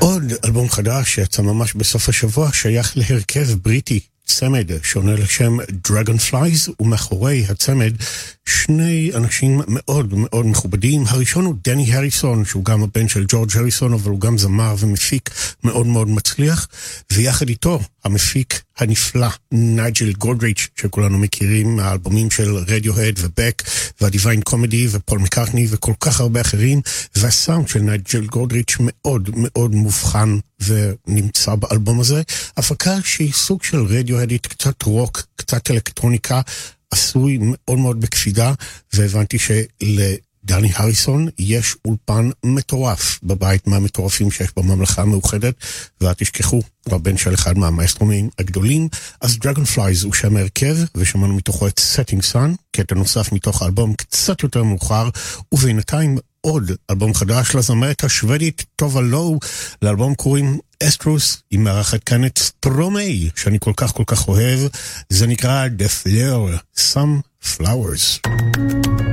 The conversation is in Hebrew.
עוד אלבום חדש שיצא ממש בסוף השבוע, שייך להרכב בריטי, צמד שעונה לשם Dragonflies, ומאחורי הצמד שני אנשים מאוד מאוד מכובדים. הראשון הוא דני הריסון, שהוא גם הבן של ג'ורג' הריסון, אבל הוא גם זמר ומפיק מאוד מאוד מצליח, ויחד איתו המפיק הנפלא נייג'ל גולדריץ', שכולנו מכירים מהאלבומים של רדיוהד ובק והדיוויין קומדי ופול מקארטני וכל כך הרבה אחרים, והסאונד של נייג'ל גולדריץ' מאוד מאוד מובחן ונמצא באלבום הזה. הפקה שהיא סוג של רדיוהדית, קצת רוק, קצת אלקטרוניקה, עשוי מאוד מאוד בקפידה, והבנתי דני הריסון יש אולפן מטורף בבית מהמטורפים שיש בממלכה המאוחדת, ואל תשכחו, הוא הבן של אחד מהמאסטרומים הגדולים. אז Dragonflies הוא שם הרכב, ושמענו מתוכו את Setting Sun, קטע נוסף מתוך האלבום קצת יותר מאוחר, ובינתיים עוד אלבום חדש לזמרת השוודית טובה לואו. לאלבום קוראים אסטרוס, היא מארחת כאן את סטרומי, שאני כל כך אוהב. זה נקרא The Fleur, Some Flowers.